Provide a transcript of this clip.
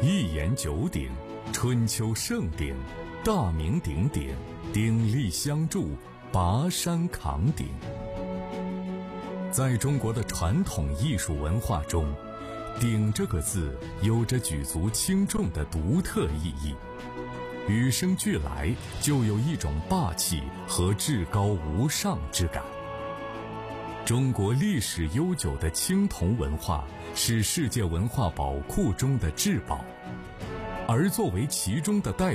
一言九鼎，春秋盛鼎，大名鼎鼎，鼎力相助，拔山扛鼎。在中国的传统艺术文化中，鼎这个字有着举足轻重的独特意义，与生俱来就有一种霸气和至高无上之感。中国历史悠久的青铜文化是世界文化宝库中的至宝，而作为其中的代